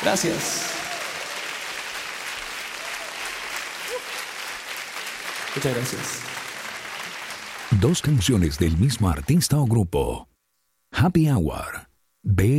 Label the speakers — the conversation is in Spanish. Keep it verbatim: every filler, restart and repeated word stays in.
Speaker 1: Gracias. Muchas gracias.
Speaker 2: Dos canciones del mismo artista o grupo. Happy Hour. B